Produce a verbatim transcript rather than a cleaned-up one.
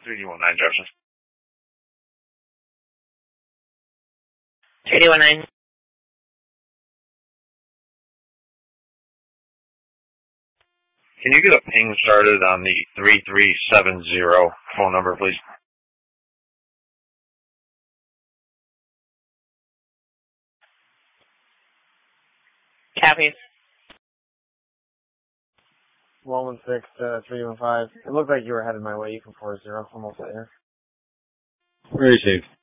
three D one nine Jefferson. three D one nine. Can you get a ping started on the three three seven zero phone number, please? Copy. one one six, uh, three one five. It looked like you were headed my way. You can four zero. Almost there. Very safe.